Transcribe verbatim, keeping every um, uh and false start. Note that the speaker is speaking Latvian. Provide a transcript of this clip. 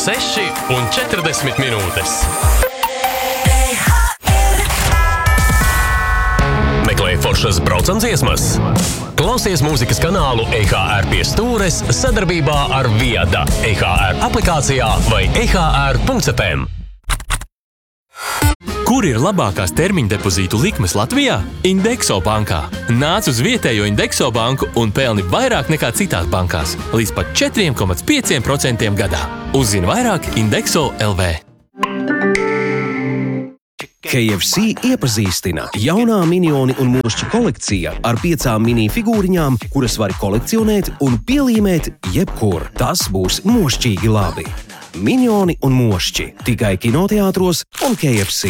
seši un četrdesmit minūtes. Meklē foršas braucamdziesmas. Klausies mūzikas kanālu E H R pie stūres sadarbībā ar Viada, E H R aplikācijā vai e h r punkts f m. Kur ir labākās termiņa depozītu likmes Latvijā? Indexo bankā. Nāc uz vietējo Indexo banku un pelni vairāk nekā citās bankās, līdz pat četri komats pieci procenti gadā. Uzzini vairāk Indexo L V. K F C iepazīstina jaunā minioni un mošķi kolekcija ar piecām mini figūriņām, kuras var kolekcionēt un pielīmēt jebkur. Tas būs mošķīgi labi. Minioni un mošķi tikai kinoteātros un K F C.